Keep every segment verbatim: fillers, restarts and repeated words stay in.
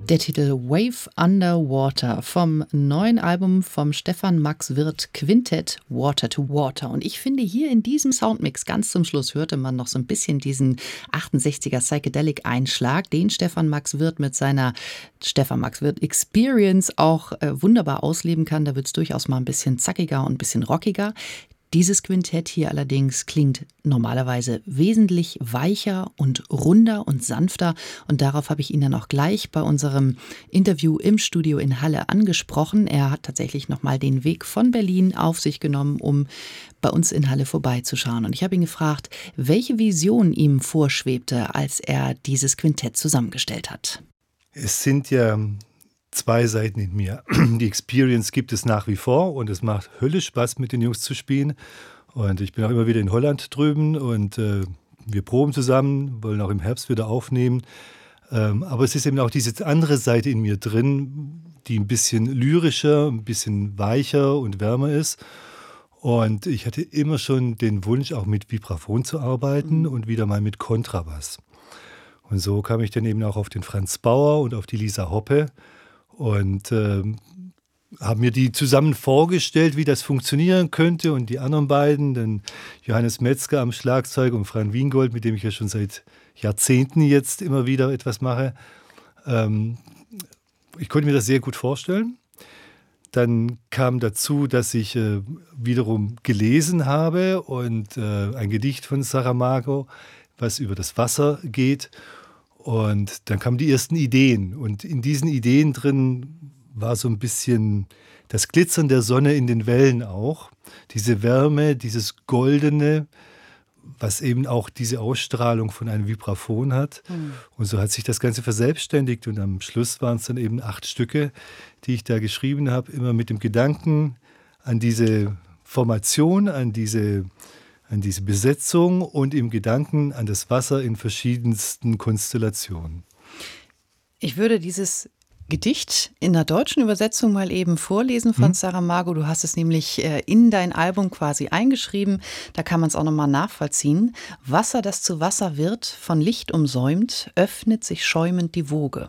Der Titel Wave Underwater vom neuen Album vom Stefan Max Wirth Quintett Water to Water. Und ich finde, hier in diesem Soundmix ganz zum Schluss hörte man noch so ein bisschen diesen achtundsechziger Psychedelic-Einschlag, den Stefan Max Wirth mit seiner Stefan Max Wirth Experience auch äh, wunderbar ausleben kann. Da wird es durchaus mal ein bisschen zackiger und ein bisschen rockiger. Dieses Quintett hier allerdings klingt normalerweise wesentlich weicher und runder und sanfter. Und darauf habe ich ihn dann auch gleich bei unserem Interview im Studio in Halle angesprochen. Er hat tatsächlich nochmal den Weg von Berlin auf sich genommen, um bei uns in Halle vorbeizuschauen. Und ich habe ihn gefragt, welche Vision ihm vorschwebte, als er dieses Quintett zusammengestellt hat. Es sind ja zwei Seiten in mir. Die Experience gibt es nach wie vor und es macht höllisch Spaß, mit den Jungs zu spielen. Und ich bin auch immer wieder in Holland drüben und äh, wir proben zusammen, wollen auch im Herbst wieder aufnehmen. Ähm, aber es ist eben auch diese andere Seite in mir drin, die ein bisschen lyrischer, ein bisschen weicher und wärmer ist. Und ich hatte immer schon den Wunsch, auch mit Vibraphon zu arbeiten und wieder mal mit Kontrabass. Und so kam ich dann eben auch auf den Franz Bauer und auf die Lisa Hoppe. Und äh, habe mir die zusammen vorgestellt, wie das funktionieren könnte. Und die anderen beiden, dann Johannes Metzger am Schlagzeug und Fran Wiengold, mit dem ich ja schon seit Jahrzehnten jetzt immer wieder etwas mache. Ähm, ich konnte mir das sehr gut vorstellen. Dann kam dazu, dass ich äh, wiederum gelesen habe und äh, ein Gedicht von Saramago, was über das Wasser geht. Und dann kamen die ersten Ideen. Und in diesen Ideen drin war so ein bisschen das Glitzern der Sonne in den Wellen auch. Diese Wärme, dieses Goldene, was eben auch diese Ausstrahlung von einem Vibraphon hat. Mhm. Und so hat sich das Ganze verselbstständigt. Und am Schluss waren es dann eben acht Stücke, die ich da geschrieben habe. Immer mit dem Gedanken an diese Formation, an diese an diese Besetzung und im Gedanken an das Wasser in verschiedensten Konstellationen. Ich würde dieses Gedicht in der deutschen Übersetzung mal eben vorlesen von hm. Saramago. Du hast es nämlich in dein Album quasi eingeschrieben. Da kann man es auch nochmal nachvollziehen. Wasser, das zu Wasser wird, von Licht umsäumt, öffnet sich schäumend die Woge.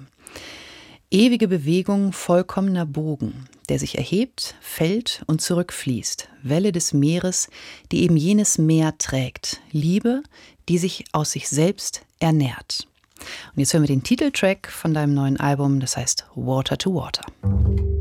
Ewige Bewegung, vollkommener Bogen, der sich erhebt, fällt und zurückfließt. Welle des Meeres, die eben jenes Meer trägt. Liebe, die sich aus sich selbst ernährt. Und jetzt hören wir den Titeltrack von deinem neuen Album, das heißt Water to Water.